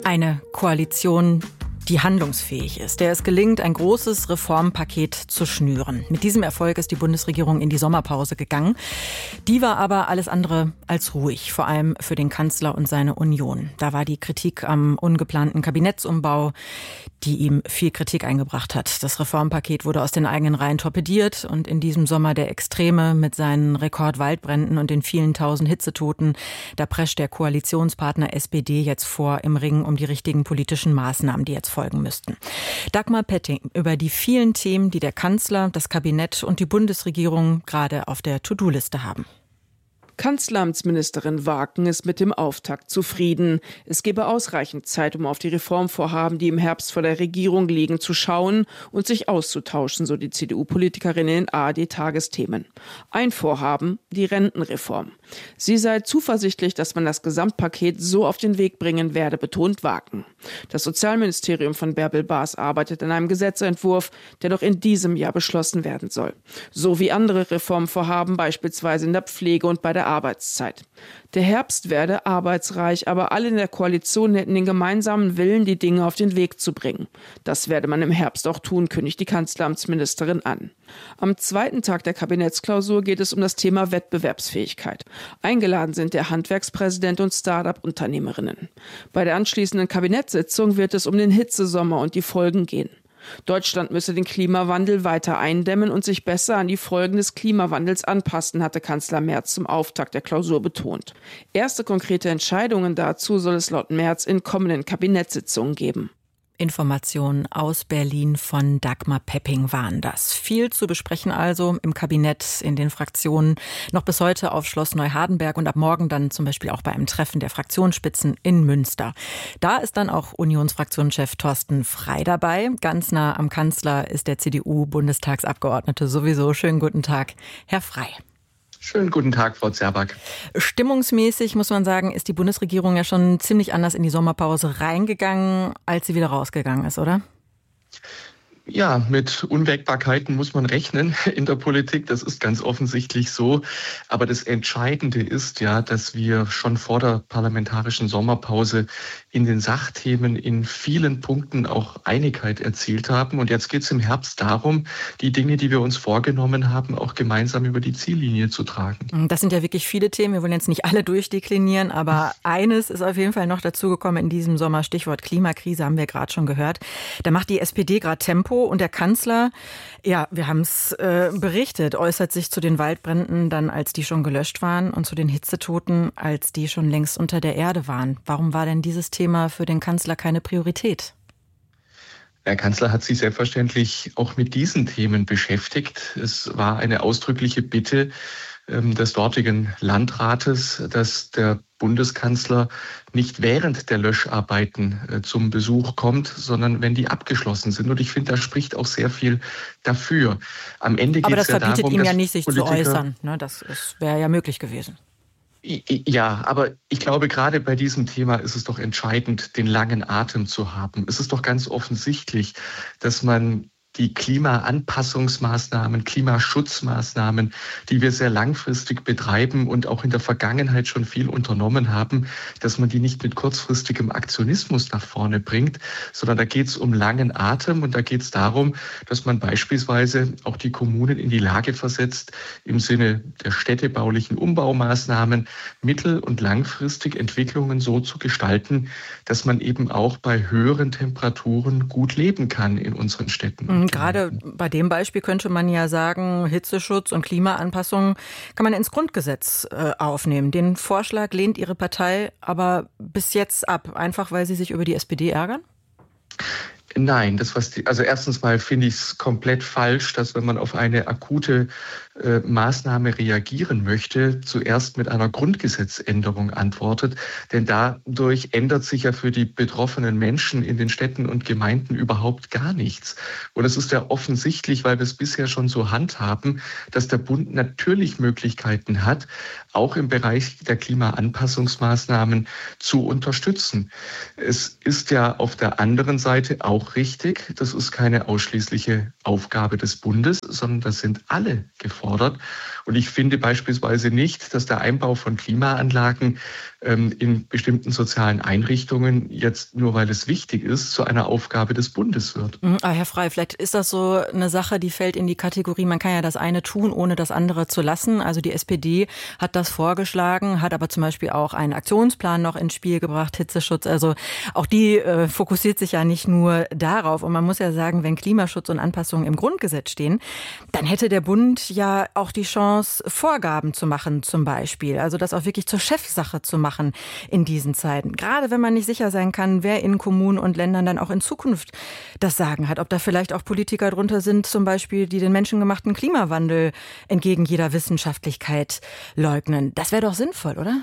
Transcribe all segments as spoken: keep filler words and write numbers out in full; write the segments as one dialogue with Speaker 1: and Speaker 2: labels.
Speaker 1: Eine Koalition, die handlungsfähig ist, der es gelingt, ein großes Reformpaket zu schnüren. Mit diesem Erfolg ist die Bundesregierung in die Sommerpause gegangen. Die war aber alles andere als ruhig, vor allem für den Kanzler und seine Union. Da war die Kritik am ungeplanten Kabinettsumbau, die ihm viel Kritik eingebracht hat. Das Reformpaket wurde aus den eigenen Reihen torpediert und in diesem Sommer der Extreme mit seinen Rekordwaldbränden und den vielen tausend Hitzetoten, da prescht der Koalitionspartner S P D jetzt vor im Ring um die richtigen politischen Maßnahmen, die jetzt folgen müssten. Dagmar Petting über die vielen Themen, die der Kanzler, das Kabinett und die Bundesregierung gerade auf der To-Do-Liste haben.
Speaker 2: Kanzleramtsministerin Waken ist mit dem Auftakt zufrieden. Es gebe ausreichend Zeit, um auf die Reformvorhaben, die im Herbst vor der Regierung liegen, zu schauen und sich auszutauschen, so die C D U-Politikerin in den A R D-Tagesthemen. Ein Vorhaben, die Rentenreform. Sie sei zuversichtlich, dass man das Gesamtpaket so auf den Weg bringen werde, betont Waken. Das Sozialministerium von Bärbel Baas arbeitet an einem Gesetzentwurf, der noch in diesem Jahr beschlossen werden soll. So wie andere Reformvorhaben, beispielsweise in der Pflege und bei der Arbeitszeit. Der Herbst werde arbeitsreich, aber alle in der Koalition hätten den gemeinsamen Willen, die Dinge auf den Weg zu bringen. Das werde man im Herbst auch tun, kündigt die Kanzleramtsministerin an. Am zweiten Tag der Kabinettsklausur geht es um das Thema Wettbewerbsfähigkeit. Eingeladen sind der Handwerkspräsident und Start-up-Unternehmerinnen. Bei der anschließenden Kabinettssitzung wird es um den Hitzesommer und die Folgen gehen. Deutschland müsse den Klimawandel weiter eindämmen und sich besser an die Folgen des Klimawandels anpassen, hatte Kanzler Merz zum Auftakt der Klausur betont. Erste konkrete Entscheidungen dazu soll es laut Merz in kommenden Kabinettssitzungen geben.
Speaker 1: Informationen aus Berlin von Dagmar Petting waren das. Viel zu besprechen also im Kabinett, in den Fraktionen, noch bis heute auf Schloss Neuhardenberg und ab morgen dann zum Beispiel auch bei einem Treffen der Fraktionsspitzen in Münster. Da ist dann auch Unionsfraktionschef Thorsten Frey dabei. Ganz nah am Kanzler ist der C D U-Bundestagsabgeordnete sowieso. Schönen guten Tag, Herr Frey.
Speaker 3: Schönen guten Tag, Frau Zerback.
Speaker 1: Stimmungsmäßig, muss man sagen, ist die Bundesregierung ja schon ziemlich anders in die Sommerpause reingegangen, als sie wieder rausgegangen ist, oder?
Speaker 3: Ja, mit Unwägbarkeiten muss man rechnen in der Politik. Das ist ganz offensichtlich so. Aber das Entscheidende ist ja, dass wir schon vor der parlamentarischen Sommerpause in den Sachthemen in vielen Punkten auch Einigkeit erzielt haben. Und jetzt geht es im Herbst darum, die Dinge, die wir uns vorgenommen haben, auch gemeinsam über die Ziellinie zu tragen.
Speaker 1: Das sind ja wirklich viele Themen. Wir wollen jetzt nicht alle durchdeklinieren, aber eines ist auf jeden Fall noch dazugekommen in diesem Sommer. Stichwort Klimakrise haben wir gerade schon gehört. Da macht die S P D gerade Tempo. Und der Kanzler, ja, wir haben es äh, berichtet, äußert sich zu den Waldbränden dann, als die schon gelöscht waren und zu den Hitzetoten, als die schon längst unter der Erde waren. Warum war denn dieses Thema für den Kanzler keine Priorität?
Speaker 3: Der Kanzler hat sich selbstverständlich auch mit diesen Themen beschäftigt. Es war eine ausdrückliche Bitte ähm, des dortigen Landrates, dass der Bundeskanzler nicht während der Löscharbeiten äh, zum Besuch kommt, sondern wenn die abgeschlossen sind. Und ich finde, da spricht auch sehr viel dafür. Am Ende
Speaker 1: Aber
Speaker 3: geht's
Speaker 1: das
Speaker 3: ja
Speaker 1: verbietet
Speaker 3: darum,
Speaker 1: ihm ja
Speaker 3: dass
Speaker 1: nicht, sich
Speaker 3: Politiker,
Speaker 1: zu äußern. Ne, das wäre ja möglich gewesen.
Speaker 3: Ja, aber ich glaube, gerade bei diesem Thema ist es doch entscheidend, den langen Atem zu haben. Es ist doch ganz offensichtlich, dass man die Klimaanpassungsmaßnahmen, Klimaschutzmaßnahmen, die wir sehr langfristig betreiben und auch in der Vergangenheit schon viel unternommen haben, dass man die nicht mit kurzfristigem Aktionismus nach vorne bringt, sondern da geht es um langen Atem und da geht es darum, dass man beispielsweise auch die Kommunen in die Lage versetzt, im Sinne der städtebaulichen Umbaumaßnahmen mittel- und langfristig Entwicklungen so zu gestalten, dass man eben auch bei höheren Temperaturen gut leben kann in unseren Städten.
Speaker 1: Gerade bei dem Beispiel könnte man ja sagen, Hitzeschutz und Klimaanpassung kann man ins Grundgesetz äh, aufnehmen. Den Vorschlag lehnt Ihre Partei aber bis jetzt ab, einfach weil Sie sich über die S P D ärgern?
Speaker 3: Nein, das was die, also erstens mal finde ich es komplett falsch, dass wenn man auf eine akute äh, Maßnahme reagieren möchte, zuerst mit einer Grundgesetzänderung antwortet. Denn dadurch ändert sich ja für die betroffenen Menschen in den Städten und Gemeinden überhaupt gar nichts. Und es ist ja offensichtlich, weil wir es bisher schon so handhaben, dass der Bund natürlich Möglichkeiten hat, auch im Bereich der Klimaanpassungsmaßnahmen zu unterstützen. Es ist ja auf der anderen Seite auch richtig, das ist keine ausschließliche Aufgabe des Bundes, sondern das sind alle gefordert. gefordert. Und ich finde beispielsweise nicht, dass der Einbau von Klimaanlagen ähm, in bestimmten sozialen Einrichtungen jetzt nur, weil es wichtig ist, zu einer Aufgabe des Bundes wird.
Speaker 1: Aber Herr Frey, vielleicht ist das so eine Sache, die fällt in die Kategorie, man kann ja das eine tun, ohne das andere zu lassen. Also die S P D hat das vorgeschlagen, hat aber zum Beispiel auch einen Aktionsplan noch ins Spiel gebracht, Hitzeschutz. Also auch die äh, fokussiert sich ja nicht nur darauf. Und man muss ja sagen, wenn Klimaschutz und Anpassungen im Grundgesetz stehen, dann hätte der Bund ja auch die Chance, Vorgaben zu machen zum Beispiel. Also das auch wirklich zur Chefsache zu machen in diesen Zeiten. Gerade wenn man nicht sicher sein kann, wer in Kommunen und Ländern dann auch in Zukunft das Sagen hat. Ob da vielleicht auch Politiker drunter sind, zum Beispiel, die den menschengemachten Klimawandel entgegen jeder Wissenschaftlichkeit leugnen. Das wäre doch sinnvoll, oder?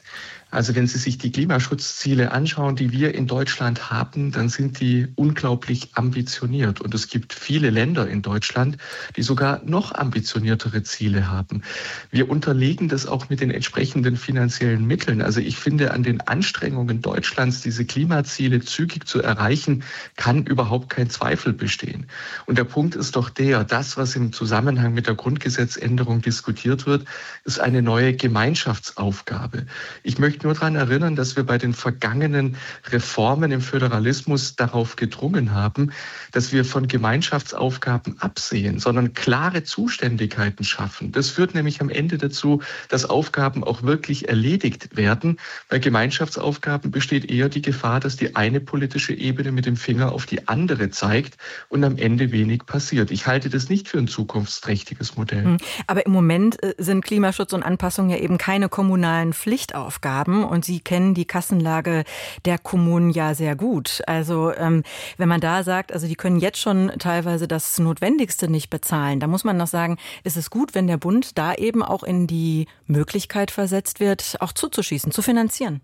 Speaker 3: Also wenn Sie sich die Klimaschutzziele anschauen, die wir in Deutschland haben, dann sind die unglaublich ambitioniert. Und es gibt viele Länder in Deutschland, die sogar noch ambitioniertere Ziele haben. Wir unterlegen das auch mit den entsprechenden finanziellen Mitteln. Also ich finde, an den Anstrengungen Deutschlands, diese Klimaziele zügig zu erreichen, kann überhaupt kein Zweifel bestehen. Und der Punkt ist doch der, das, was im Zusammenhang mit der Grundgesetzänderung diskutiert wird, ist eine neue Gemeinschaftsaufgabe. Ich möchte nur daran erinnern, dass wir bei den vergangenen Reformen im Föderalismus darauf gedrungen haben, dass wir von Gemeinschaftsaufgaben absehen, sondern klare Zuständigkeiten schaffen. Das führt nämlich am Ende dazu, dass Aufgaben auch wirklich erledigt werden. Bei Gemeinschaftsaufgaben besteht eher die Gefahr, dass die eine politische Ebene mit dem Finger auf die andere zeigt und am Ende wenig passiert. Ich halte das nicht für ein zukunftsträchtiges Modell.
Speaker 1: Aber im Moment sind Klimaschutz und Anpassung ja eben keine kommunalen Pflichtaufgaben. Und Sie kennen die Kassenlage der Kommunen ja sehr gut. Also ähm, wenn man da sagt, also die können jetzt schon teilweise das Notwendigste nicht bezahlen, da muss man noch sagen, ist es gut, wenn der Bund da eben auch in die Möglichkeit versetzt wird, auch zuzuschießen, zu finanzieren.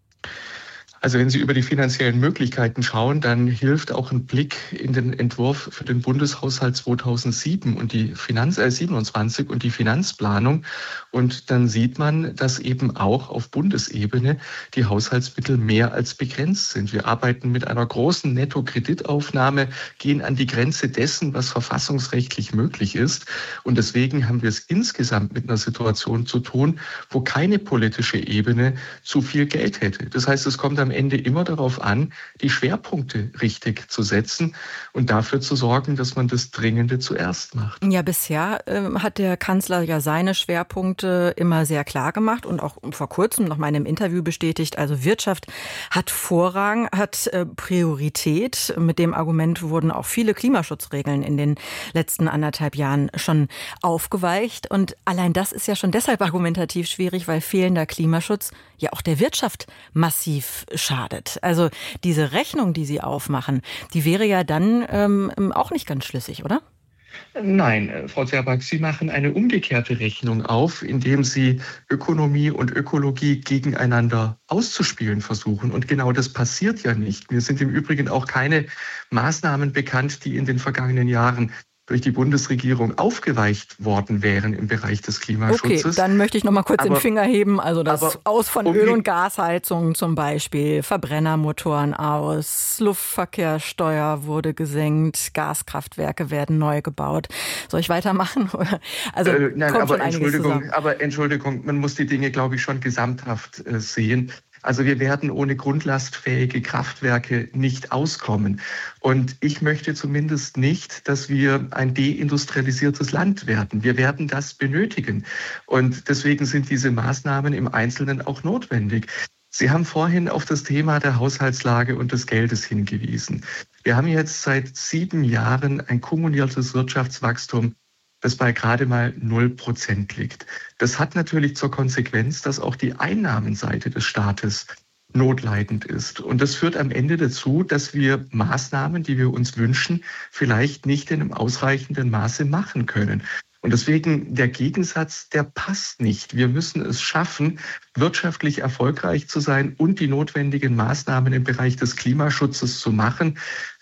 Speaker 3: Also wenn Sie über die finanziellen Möglichkeiten schauen, dann hilft auch ein Blick in den Entwurf für den Bundeshaushalt zweitausendsieben und die Finanz äh, siebenundzwanzig und die Finanzplanung. Und dann sieht man, dass eben auch auf Bundesebene die Haushaltsmittel mehr als begrenzt sind. Wir arbeiten mit einer großen Nettokreditaufnahme, gehen an die Grenze dessen, was verfassungsrechtlich möglich ist. Und deswegen haben wir es insgesamt mit einer Situation zu tun, wo keine politische Ebene zu viel Geld hätte. Das heißt, es kommt am Ende immer darauf an, die Schwerpunkte richtig zu setzen und dafür zu sorgen, dass man das Dringende zuerst macht.
Speaker 1: Ja, bisher äh, hat der Kanzler ja seine Schwerpunkte immer sehr klar gemacht und auch vor kurzem noch mal in einem Interview bestätigt. Also Wirtschaft hat Vorrang, hat äh, Priorität. Mit dem Argument wurden auch viele Klimaschutzregeln in den letzten anderthalb Jahren schon aufgeweicht. Und allein das ist ja schon deshalb argumentativ schwierig, weil fehlender Klimaschutz ja auch der Wirtschaft massiv schadet. Also diese Rechnung, die Sie aufmachen, die wäre ja dann ähm, auch nicht ganz schlüssig, oder?
Speaker 3: Nein, Frau Zerback, Sie machen eine umgekehrte Rechnung auf, indem Sie Ökonomie und Ökologie gegeneinander auszuspielen versuchen. Und genau das passiert ja nicht. Mir sind im Übrigen auch keine Maßnahmen bekannt, die in den vergangenen Jahren durch die Bundesregierung aufgeweicht worden wären im Bereich des Klimaschutzes.
Speaker 1: Okay, dann möchte ich noch mal kurz
Speaker 3: aber,
Speaker 1: den Finger heben. Also das Aus von
Speaker 3: um
Speaker 1: Öl- und Gasheizungen zum Beispiel, Verbrennermotoren aus, Luftverkehrssteuer wurde gesenkt, Gaskraftwerke werden neu gebaut. Soll ich weitermachen? Also
Speaker 3: äh, nein,
Speaker 1: kommt
Speaker 3: aber
Speaker 1: schon einiges
Speaker 3: Entschuldigung,
Speaker 1: zusammen.
Speaker 3: aber Entschuldigung, man muss die Dinge, glaube ich, schon gesamthaft äh, sehen. Also wir werden ohne grundlastfähige Kraftwerke nicht auskommen. Und ich möchte zumindest nicht, dass wir ein deindustrialisiertes Land werden. Wir werden das benötigen. Und deswegen sind diese Maßnahmen im Einzelnen auch notwendig. Sie haben vorhin auf das Thema der Haushaltslage und des Geldes hingewiesen. Wir haben jetzt seit sieben Jahren ein kumuliertes Wirtschaftswachstum, das bei gerade mal null Prozent liegt. Das hat natürlich zur Konsequenz, dass auch die Einnahmenseite des Staates notleidend ist. Und das führt am Ende dazu, dass wir Maßnahmen, die wir uns wünschen, vielleicht nicht in einem ausreichenden Maße machen können. Und deswegen der Gegensatz, der passt nicht. Wir müssen es schaffen, wirtschaftlich erfolgreich zu sein und die notwendigen Maßnahmen im Bereich des Klimaschutzes zu machen.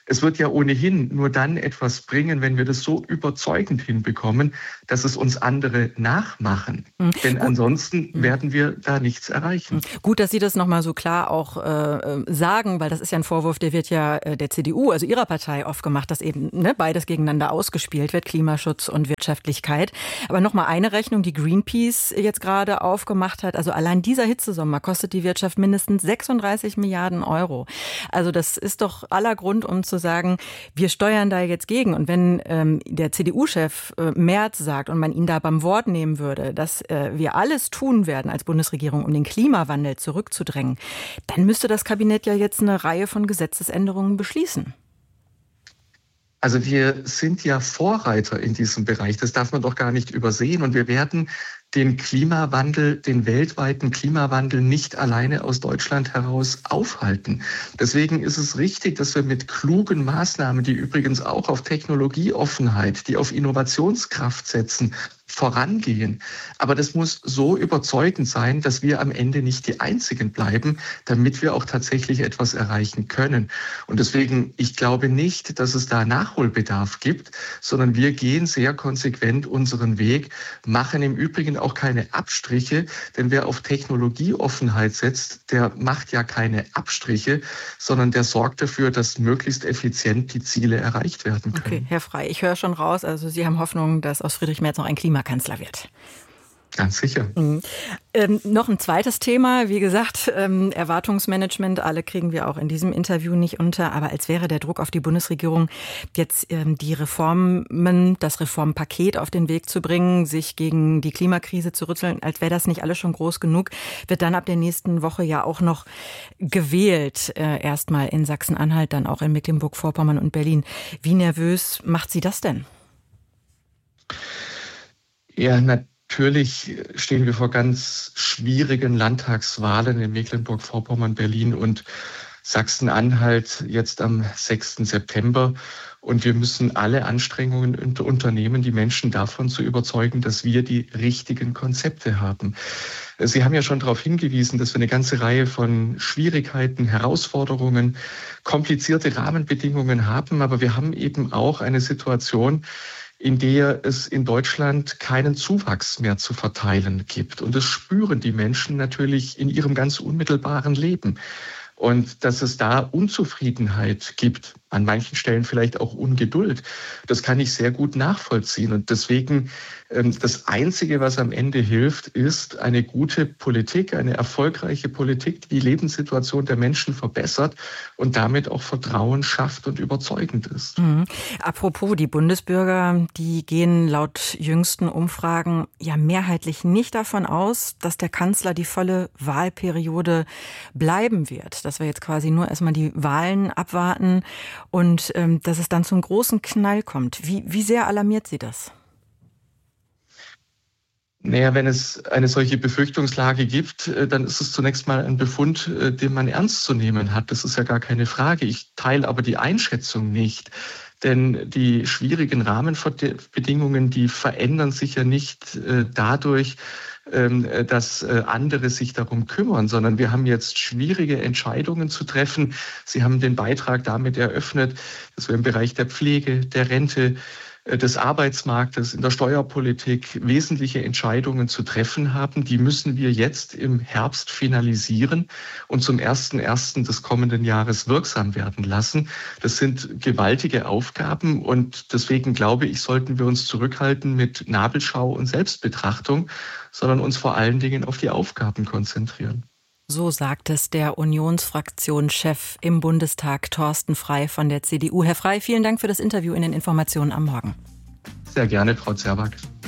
Speaker 3: Es wird ja ohnehin nur dann etwas bringen, wenn wir das so überzeugend hinbekommen, dass es uns andere nachmachen. Mhm. Denn Gut. ansonsten mhm. werden wir da nichts erreichen.
Speaker 1: Gut, dass Sie das nochmal so klar auch äh, sagen, weil das ist ja ein Vorwurf, der wird ja äh, der C D U, also Ihrer Partei, oft gemacht, dass eben ne, beides gegeneinander ausgespielt wird, Klimaschutz und Wirtschaftlichkeit. Aber nochmal eine Rechnung, die Greenpeace jetzt gerade aufgemacht hat. Also allein dieser Hitzesommer kostet die Wirtschaft mindestens sechsunddreißig Milliarden Euro. Also das ist doch aller Grund, um zu sagen, wir steuern da jetzt gegen. Und wenn ähm, der C D U-Chef äh, Merz sagt und man ihn da beim Wort nehmen würde, dass äh, wir alles tun werden als Bundesregierung, um den Klimawandel zurückzudrängen, dann müsste das Kabinett ja jetzt eine Reihe von Gesetzesänderungen beschließen.
Speaker 3: Also wir sind ja Vorreiter in diesem Bereich. Das darf man doch gar nicht übersehen. Und wir werden den Klimawandel, den weltweiten Klimawandel nicht alleine aus Deutschland heraus aufhalten. Deswegen ist es richtig, dass wir mit klugen Maßnahmen, die übrigens auch auf Technologieoffenheit, die auf Innovationskraft setzen, vorangehen. Aber das muss so überzeugend sein, dass wir am Ende nicht die Einzigen bleiben, damit wir auch tatsächlich etwas erreichen können. Und deswegen, ich glaube nicht, dass es da Nachholbedarf gibt, sondern wir gehen sehr konsequent unseren Weg, machen im Übrigen auch keine Abstriche, denn wer auf Technologieoffenheit setzt, der macht ja keine Abstriche, sondern der sorgt dafür, dass möglichst effizient die Ziele erreicht werden können.
Speaker 1: Okay, Herr Frey, ich höre schon raus, also Sie haben Hoffnung, dass aus Friedrich Merz noch ein Klimakanzler wird.
Speaker 3: Ganz sicher.
Speaker 1: Mhm. Ähm, noch ein zweites Thema, wie gesagt, ähm, Erwartungsmanagement, alle kriegen wir auch in diesem Interview nicht unter, aber als wäre der Druck auf die Bundesregierung, jetzt ähm, die Reformen, das Reformpaket auf den Weg zu bringen, sich gegen die Klimakrise zu rütteln, als wäre das nicht alles schon groß genug, wird dann ab der nächsten Woche ja auch noch gewählt, äh, erstmal in Sachsen-Anhalt, dann auch in Mecklenburg-Vorpommern und Berlin. Wie nervös macht Sie das denn?
Speaker 3: Ja, natürlich. Natürlich stehen wir vor ganz schwierigen Landtagswahlen in Mecklenburg-Vorpommern, Berlin und Sachsen-Anhalt jetzt am sechsten September. Und wir müssen alle Anstrengungen unternehmen, die Menschen davon zu überzeugen, dass wir die richtigen Konzepte haben. Sie haben ja schon darauf hingewiesen, dass wir eine ganze Reihe von Schwierigkeiten, Herausforderungen, komplizierte Rahmenbedingungen haben. Aber wir haben eben auch eine Situation, in der es in Deutschland keinen Zuwachs mehr zu verteilen gibt. Und das spüren die Menschen natürlich in ihrem ganz unmittelbaren Leben. Und dass es da Unzufriedenheit gibt, an manchen Stellen vielleicht auch Ungeduld, das kann ich sehr gut nachvollziehen. Und deswegen, das Einzige, was am Ende hilft, ist eine gute Politik, eine erfolgreiche Politik, die die Lebenssituation der Menschen verbessert und damit auch Vertrauen schafft und überzeugend ist.
Speaker 1: Mhm. Apropos, die Bundesbürger, die gehen laut jüngsten Umfragen ja mehrheitlich nicht davon aus, dass der Kanzler die volle Wahlperiode bleiben wird. Dass wir jetzt quasi nur erstmal die Wahlen abwarten und ähm, dass es dann zum großen Knall kommt. Wie, wie sehr alarmiert Sie das?
Speaker 3: Naja, wenn es eine solche Befürchtungslage gibt, dann ist es zunächst mal ein Befund, den man ernst zu nehmen hat. Das ist ja gar keine Frage. Ich teile aber die Einschätzung nicht. Denn die schwierigen Rahmenbedingungen, die verändern sich ja nicht äh, dadurch, ähm, dass äh, andere sich darum kümmern, sondern wir haben jetzt schwierige Entscheidungen zu treffen. Sie haben den Beitrag damit eröffnet, dass wir im Bereich der Pflege, der Rente, des Arbeitsmarktes, in der Steuerpolitik wesentliche Entscheidungen zu treffen haben. Die müssen wir jetzt im Herbst finalisieren und zum ersten ersten des kommenden Jahres wirksam werden lassen. Das sind gewaltige Aufgaben und deswegen glaube ich, sollten wir uns zurückhalten mit Nabelschau und Selbstbetrachtung, sondern uns vor allen Dingen auf die Aufgaben konzentrieren.
Speaker 1: So sagt es der Unionsfraktionschef im Bundestag, Thorsten Frey von der C D U. Herr Frey, vielen Dank für das Interview in den Informationen am Morgen.
Speaker 3: Sehr gerne, Frau Zerwak.